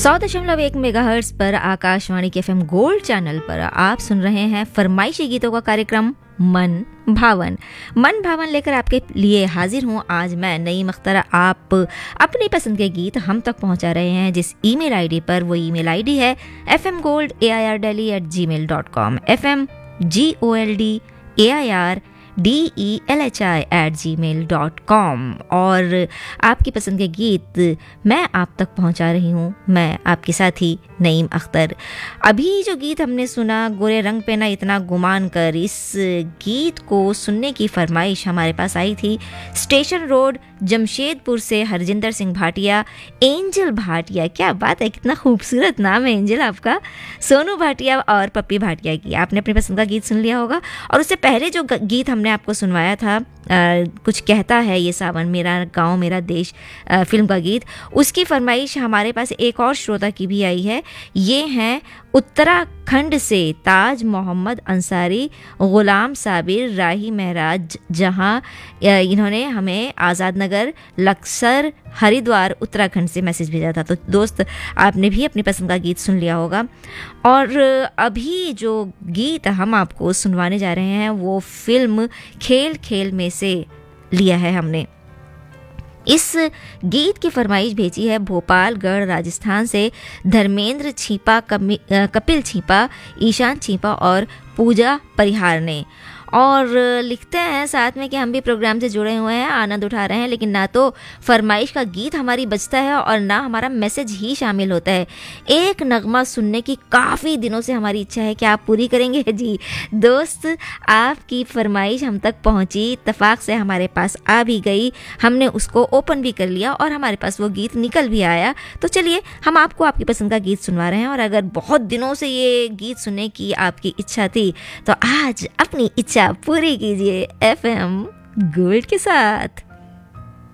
100.1 megahertz पर आकाशवाणी के FM gold channel पर आप सुन रहे हैं फरमाइशी गीतों का कार्यक्रम मन भावन। मन भावन लेकर आपके लिए हाजिर हूँ आज मैं नईम अख्तर। आप अपनी पसंद के गीत हम तक पहुँचा रहे हैं जिस ईमेल आईडी पर। वो ईमेल आईडी है fmgoldAIRdelhi@gmail.com fmgoldAIRdelhi@gmail.com। और आपकी पसंद के गीत मैं आप तक पहुंचा रही हूं, मैं आपके साथी नईम अख्तर। अभी जो गीत हमने सुना, गोरे रंग पे ना इतना गुमान कर, इस गीत को सुनने की फरमाइश हमारे पास आई थी स्टेशन रोड जमशेदपुर से हरजिंदर सिंह भाटिया, एंजल भाटिया। क्या बात है, कितना खूबसूरत नाम है एंजल आपका। सोनू भाटिया और पप्पी भाटिया की आपने अपनी पसंद का गीत सुन लिया होगा। और उससे पहले जो गीत हमने आपको सुनवाया था, कुछ कहता है ये सावन, मेरा गांव मेरा देश फिल्म का गीत, उसकी फरमाइश हमारे पास एक और श्रोता की भी आई है। ये हैं उत्तराखंड से ताज मोहम्मद अंसारी, गुलाम साबिर, राही महराज जहां। इन्होंने हमें आज़ाद नगर, लक्सर, हरिद्वार, उत्तराखंड से मैसेज भेजा था। तो दोस्त, आपने भी अपनी पसंद का गीत सुन लिया होगा। और अभी जो गीत हम आपको सुनवाने जा रहे हैं वो फिल्म खेल खेल में से लिया है हमने। इस गीत की फरमाइश भेजी है भोपालगढ़ राजस्थान से धर्मेंद्र छीपा, कपिल छीपा, ईशान छीपा और पूजा परिहार ने। और लिखते हैं साथ में कि हम भी प्रोग्राम से जुड़े हुए हैं, आनंद उठा रहे हैं, लेकिन ना तो फरमाइश का गीत हमारी बजता है और ना हमारा मैसेज ही शामिल होता है। एक नगमा सुनने की काफ़ी दिनों से हमारी इच्छा है कि आप पूरी करेंगे। जी दोस्त, आपकी फरमाइश हम तक पहुंची, इत्तेफाक से हमारे पास आ भी गई, हमने उसको ओपन भी कर लिया और हमारे पास वो गीत निकल भी आया। तो चलिए, हम आपको आपकी पसंद का गीत सुनवा रहे हैं। और अगर बहुत दिनों से ये गीत सुनने की आपकी इच्छा थी तो आज अपनी इच्छा पूरी कीजिए एफएम गोल्ड के साथ।